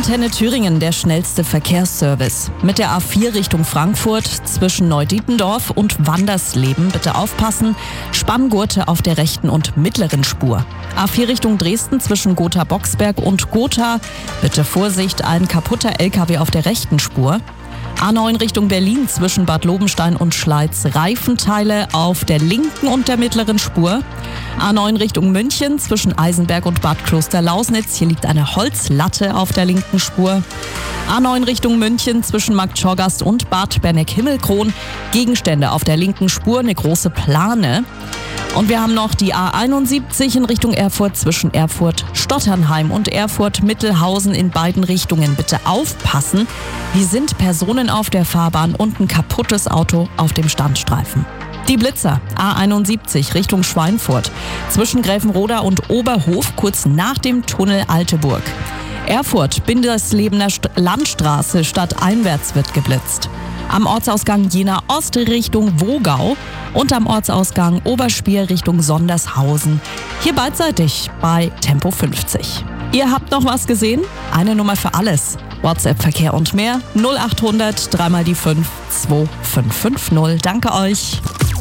Antenne Thüringen, der schnellste Verkehrsservice. Mit der A4 Richtung Frankfurt zwischen Neudietendorf und Wandersleben bitte aufpassen. Spanngurte auf der rechten und mittleren Spur. A4 Richtung Dresden zwischen Gotha-Boxberg und Gotha. Bitte Vorsicht, ein kaputter LKW auf der rechten Spur. A9 Richtung Berlin zwischen Bad Lobenstein und Schleiz. Reifenteile auf der linken und der mittleren Spur. A9 Richtung München zwischen Eisenberg und Bad Klosterlausnitz. Hier liegt eine Holzlatte auf der linken Spur. A9 Richtung München zwischen Marktschorgast und Bad Berneck-Himmelkron. Gegenstände auf der linken Spur, eine große Plane. Und wir haben noch die A71 in Richtung Erfurt zwischen Erfurt-Stotternheim und Erfurt-Mittelhausen in beiden Richtungen. Bitte aufpassen, hier sind Personen auf der Fahrbahn und ein kaputtes Auto auf dem Standstreifen. Die Blitzer, A71 Richtung Schweinfurt zwischen Gräfenroda und Oberhof kurz nach dem Tunnel Alteburg. Erfurt, Binderslebener Landstraße stadteinwärts wird geblitzt. Am Ortsausgang Jena Ost Richtung Wogau und am Ortsausgang Oberspier Richtung Sondershausen. Hier beidseitig bei Tempo 50. Ihr habt noch was gesehen? Eine Nummer für alles. WhatsApp-Verkehr und mehr 0800 3 mal die 5 2550. Danke euch.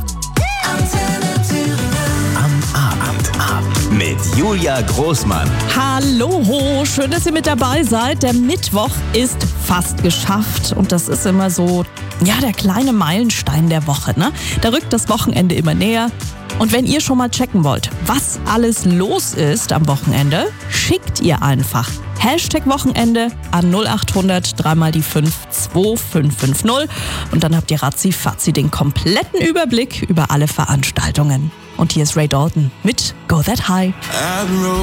Am Abend mit Julia Großmann. Hallo, schön, dass ihr mit dabei seid. Der Mittwoch ist fast geschafft und das ist immer so, ja, der kleine Meilenstein der Woche, ne? Da rückt das Wochenende immer näher. Und wenn ihr schon mal checken wollt, was alles los ist am Wochenende, schickt ihr einfach #Wochenende an 0800 3 mal die 5 2550 und dann habt ihr ratzi-fatzi den kompletten Überblick über alle Veranstaltungen. Und hier ist Ray Dalton mit Go That High.